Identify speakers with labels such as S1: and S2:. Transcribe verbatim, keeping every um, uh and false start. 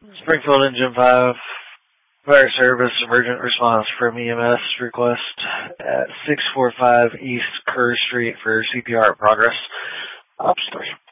S1: Springfield Engine five, fire service, emergent response from E M S request at six forty-five East Kerr Street for C P R progress. Ops three.